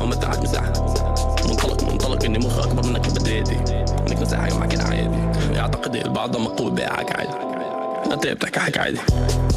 ما انت قاعد مساحة منطلق اني مخ اكبر منك بديتي انك نسي حاجة مع كده عادي. يعتقد البعض مقبول بيها حاجة عادي، انت بتحكي حاجة عادي.